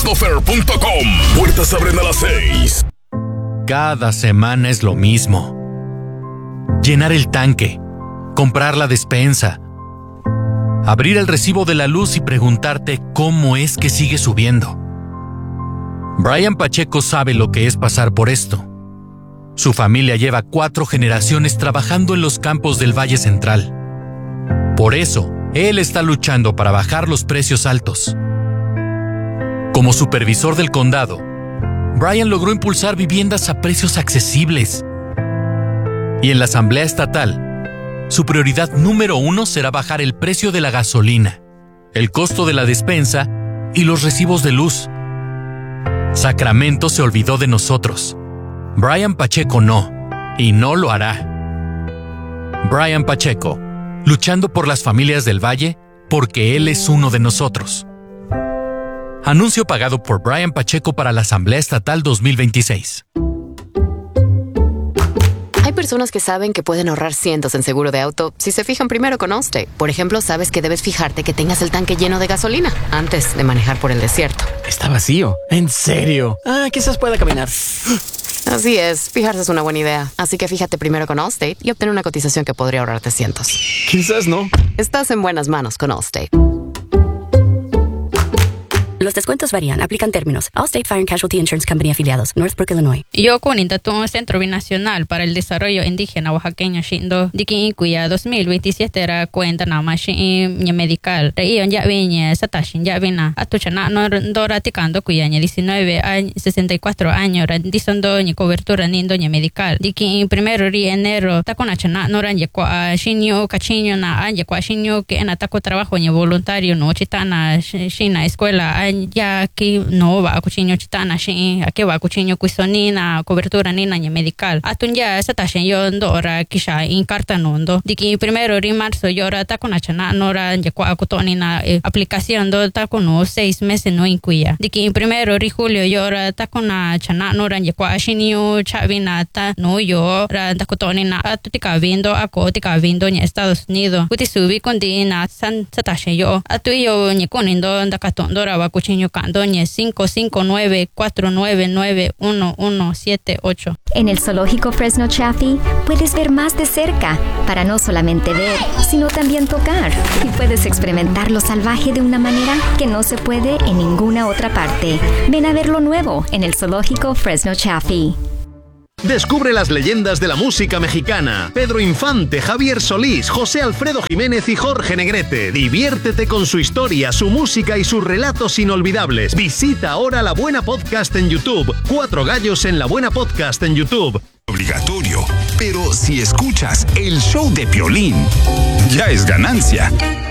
AutoFair.com. Puertas abren a las 6. Cada semana es lo mismo. Llenar el tanque, comprar la despensa, abrir el recibo de la luz y preguntarte cómo es que sigue subiendo. Brian Pacheco sabe lo que es pasar por esto. Su familia lleva 4 generaciones trabajando en los campos del Valle Central. Por eso, él está luchando para bajar los precios altos. Como supervisor del condado, Brian logró impulsar viviendas a precios accesibles. Y en la Asamblea Estatal, su prioridad número 1 será bajar el precio de la gasolina, el costo de la despensa y los recibos de luz. Sacramento se olvidó de nosotros. Brian Pacheco no, y no lo hará. Brian Pacheco, luchando por las familias del Valle, porque él es uno de nosotros. Anuncio pagado por Brian Pacheco para la Asamblea Estatal 2026. Hay personas que saben que pueden ahorrar cientos en seguro de auto si se fijan primero con Allstate. Por ejemplo, sabes que debes fijarte que tengas el tanque lleno de gasolina antes de manejar por el desierto. Está vacío. ¿En serio? Quizás pueda caminar. Así es, fijarse es una buena idea. Así que fíjate primero con Allstate y obtén una cotización que podría ahorrarte cientos. Quizás no. Estás en buenas manos con Allstate. Los descuentos varían. Aplican términos. Allstate Fire and Casualty Insurance Company afiliados. Northbrook, Illinois. Yo cuento un centro binacional para el desarrollo indígena oaxaqueño shindo diki cuya 2027 era cuenta na mashin medical. Rey ya viña satashin ya vina atuchana no dora ticando cuya 19 años 64 años randisondo ni cobertura nindo ni medical. Diki primero de enero taconachana no ranje kwa shinyo kachiño na anje kwa shinyo que en ataco trabajo ni voluntario no chitana shina escuela ya que no va a cuchiño chitana shi a que va a cuchiño cuisonina cobertura nina ni medical atun ya esa tashen yo ndora kisha in carta nondo diki primero de marzo yo ra ta conachana nora ya kwa kutonina aplicación do ta kono 6 meses no incuya diki primero de julio yo ra ta conachana nora ya kwa shinio chavina ta no yo ra ta kutonina atutika vindo ako tika vindo ni Estados Unidos kuti subi kondina san satashen yo atu yo ni konindo ndakatondora wa cuchiño candoñe 559-499-1178. En el Zoológico Fresno Chaffee puedes ver más de cerca, para no solamente ver, sino también tocar. Y puedes experimentar lo salvaje de una manera que no se puede en ninguna otra parte. Ven a ver lo nuevo en el Zoológico Fresno Chaffee. Descubre las leyendas de la música mexicana. Pedro Infante, Javier Solís, José Alfredo Jiménez y Jorge Negrete. Diviértete con su historia, su música y sus relatos inolvidables. Visita ahora La Buena Podcast en YouTube. 4 gallos en La Buena Podcast en YouTube. Obligatorio, pero si escuchas el show de Piolín, ya es ganancia.